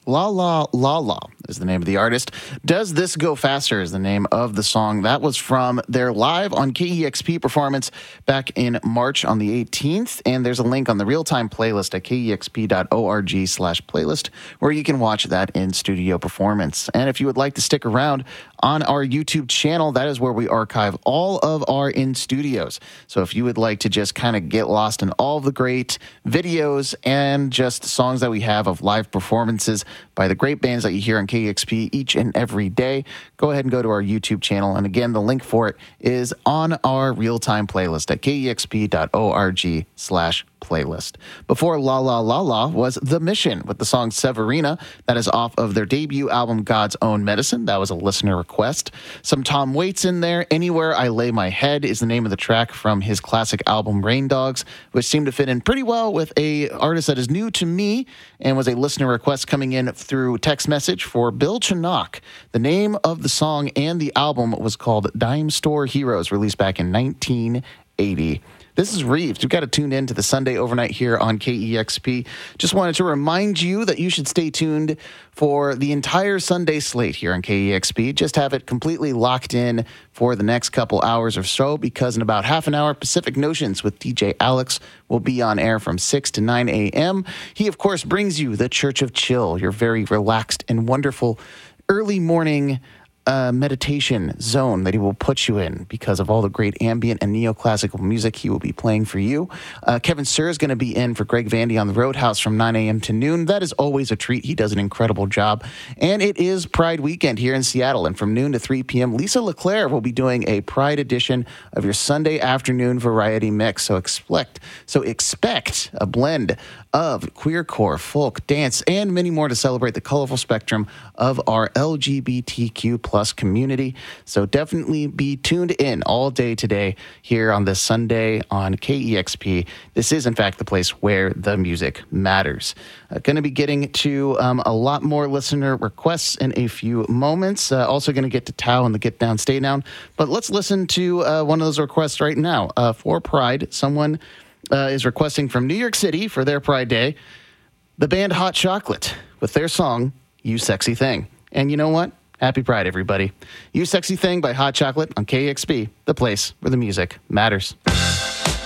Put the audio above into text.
La La La La is the name of the artist. Does This Go Faster is the name of the song. That was from their live on KEXP performance back in March on the 18th. And there's a link on the real-time playlist at kexp.org/playlist where you can watch that in-studio performance. And if you would like to stick around on our YouTube channel, that is where we archive all of our in-studios. So if you would like to just kind of get lost in all the great videos and just songs that we have of live performances by the great bands that you hear on KEXP each and every day, go ahead and go to our YouTube channel. And again, the link for it is on our real-time playlist at kexp.org/playlist. Before La La La La was The Mission with the song Severina. That is off of their debut album, God's Own Medicine. That was a listener request. Some Tom Waits in there. Anywhere I Lay My Head is the name of the track from his classic album, Rain Dogs, which seemed to fit in pretty well with a artist that is new to me and was a listener request coming in through text message for Bill Chinock. The name of the song and the album was called Dime Store Heroes, released back in 1980. This is Reeves. You've got to tune in to the Sunday Overnight here on KEXP. Just wanted to remind you that you should stay tuned for the entire Sunday slate here on KEXP. Just have it completely locked in for the next couple hours or so, because in about half an hour, Pacific Notions with DJ Alex will be on air from 6 to 9 a.m. He, of course, brings you the Church of Chill, your very relaxed and wonderful early morning meditation zone that he will put you in because of all the great ambient and neoclassical music he will be playing for you. Kevin Sir is going to be in for Greg Vandy on the Roadhouse from 9 a.m. to noon. That is always a treat. He does an incredible job. And it is Pride Weekend here in Seattle. And from noon to 3 p.m., Lisa LeClaire will be doing a Pride edition of your Sunday afternoon variety mix. So expect a blend of queercore, folk, dance, and many more to celebrate the colorful spectrum of our LGBTQ plus community. So definitely be tuned in all day today here on this Sunday on KEXP. This is, in fact, the place where the music matters. Going to be getting to a lot more listener requests in a few moments. Also going to get to Tao and the Get Down, Stay Down. But let's listen to one of those requests right now. For Pride, someone is requesting from New York City for their Pride Day, the band Hot Chocolate with their song, You Sexy Thing. And you know what? Happy Pride, everybody. You Sexy Thing by Hot Chocolate on KEXP, the place where the music matters.